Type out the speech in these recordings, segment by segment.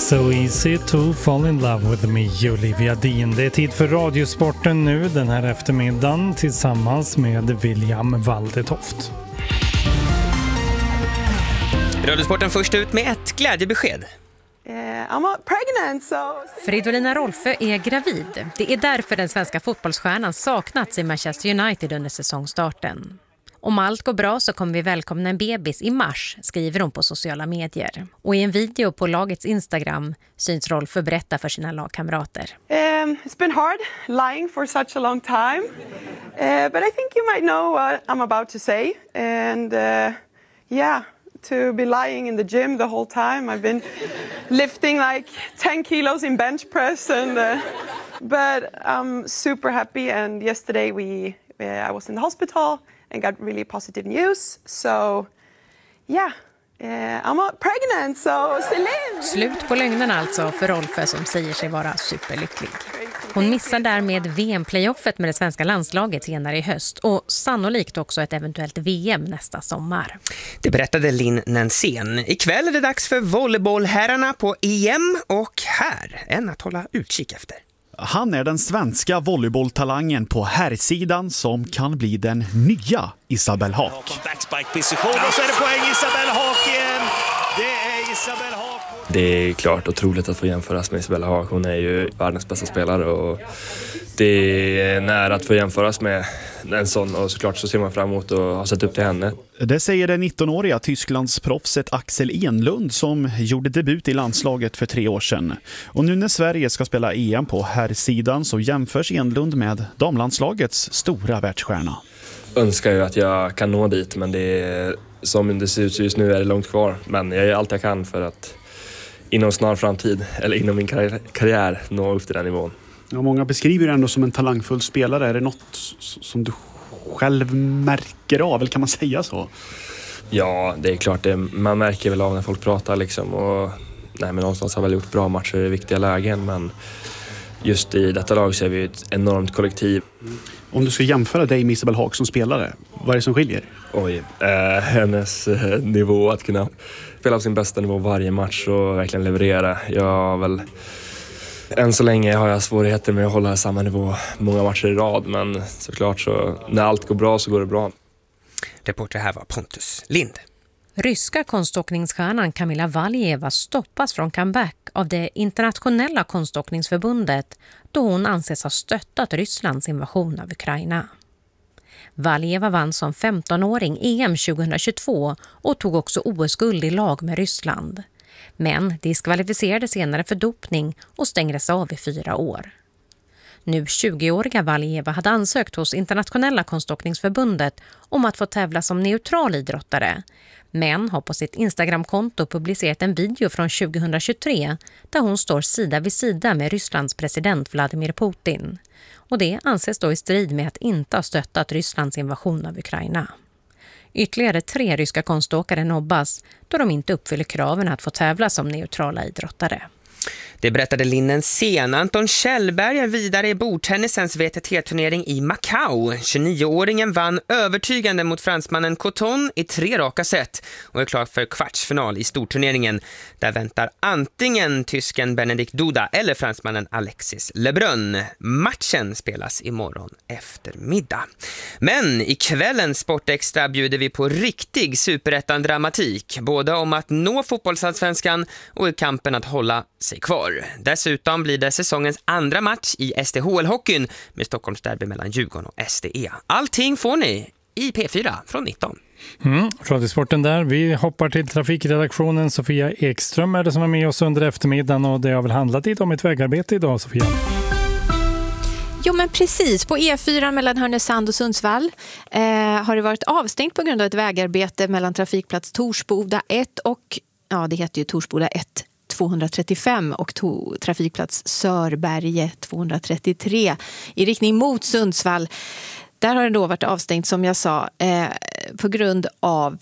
So easy to fall in love with me, Olivia Dean. Det är tid för Radiosporten nu den här eftermiddagen tillsammans med William Waldetoft. Radiosporten först ut med ett glädjebesked. I'm pregnant, so... Fridolina Rolfö är gravid. Det är därför den svenska fotbollsstjärnan saknats i Manchester United under säsongstarten. Om allt går bra så kommer vi välkomna en bebis i mars, skriver hon på sociala medier. Och i en video på lagets Instagram syns Rolfö berätta för sina lagkamrater. It's been hard lying for such a long time. But I think you might know what I'm about to say. And to be lying in the gym the whole time. I've been lifting like 10 kilos in bench press. But I'm super happy. And yesterday I was in the hospital and got really positive news. So, I'm pregnant, so Celine! Slut på lögnen alltså för Rolfö som säger sig vara superlycklig. Hon missar därmed VM-playoffet med det svenska landslaget senare i höst och sannolikt också ett eventuellt VM nästa sommar. Det berättade Linn Nensén. Ikväll är det dags för volleybollherrarna på EM och här en att hålla utkik efter. Han är den svenska volleybolltalangen på herrsidan som kan bli den nya Isabelle Haak. Backspike-position och så är det poäng Isabelle Haak igen. Det är Isabelle Haak. Det är klart otroligt att få jämföras med Isabelle Haak. Hon är ju världens bästa spelare och det är nära att få jämföras med en sån och såklart så ser man fram emot att ha sett upp till henne. Det säger det 19-åriga Tysklandsproffset Axel Enlund som gjorde debut i landslaget för 3 år sedan. Och nu när Sverige ska spela EM på herrsidan så jämförs Enlund med damlandslagets stora världsstjärna. Önskar ju att jag kan nå dit men det är, som det ser ut just nu är det långt kvar. Men jag gör allt jag kan för att inom snar framtid eller inom min karriär nå upp till den nivån. Ja, många beskriver det ändå som en talangfull spelare. Är det något som du själv märker av, eller kan man säga så? Ja, det är klart. Man märker väl av när folk pratar liksom. Och, men någonstans har väl gjort bra matcher i viktiga lägen. Men just i detta lag så är vi ett enormt kollektiv. Om du ska jämföra dig med Isabelle Haak som spelare, vad är det som skiljer? Hennes nivå att kunna spela på sin bästa nivå varje match och verkligen leverera. Än så länge har jag svårigheter med att hålla samma nivå många matcher i rad, men såklart så när allt går bra så går det bra. Reporter här var Pontus Lind. Ryska konståkningsstjärnan Kamila Valieva stoppas från comeback av det internationella konståkningsförbundet då hon anses ha stöttat Rysslands invasion av Ukraina. Valieva vann som 15-åring EM 2022 och tog också OS-guld i lag med Ryssland. Men diskvalificerades senare för dopning och stängdes av i 4 år. Nu 20-åriga Valieva hade ansökt hos internationella konståkningsförbundet om att få tävla som neutral idrottare. Men har på sitt Instagramkonto publicerat en video från 2023 där hon står sida vid sida med Rysslands president Vladimir Putin. Och det anses då i strid med att inte ha stöttat Rysslands invasion av Ukraina. Ytterligare 3 ryska konståkare nobbas då de inte uppfyller kraven att få tävla som neutrala idrottare. Det berättade Linn Nensén. Anton Kjellberg är vidare i bordtennisens VTT-turnering i Macau. 29-åringen vann övertygande mot fransmannen Coton i 3 raka set och är klar för kvartsfinal i storturneringen. Där väntar antingen tysken Benedikt Duda eller fransmannen Alexis Lebrun. Matchen spelas imorgon eftermiddag. Men i kvällens Sportextra bjuder vi på riktig superettan-dramatik. Både om att nå fotbollsallsvenskan och i kampen att hålla sig kvar. Dessutom blir det säsongens andra match i SDHL-hockeyn med Stockholms derby mellan Djurgården och SDE. Allting får ni i P4 från 19. Radiosporten där. Vi hoppar till trafikredaktionen. Sofia Ekström är det som är med oss under eftermiddagen och det har väl handlat lite om ett vägarbete idag, Sofia? Jo men precis, på E4 mellan Härnösand och Sundsvall har det varit avstängt på grund av ett vägarbete mellan trafikplats Torsboda 1 och, det heter ju Torsboda 1 235 och trafikplats Sörberge 233 i riktning mot Sundsvall. Där har det då varit avstängt som jag sa på grund av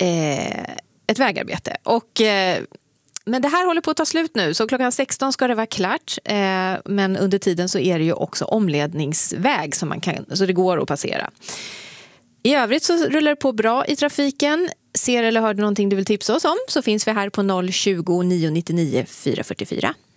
ett vägarbete. Men det här håller på att ta slut nu, så klockan 16 ska det vara klart. Men under tiden så är det ju också omledningsväg så det går att passera. I övrigt så rullar det på bra i trafiken. ser eller hörde någonting du vill tipsa oss om så finns vi här på 020 999 444.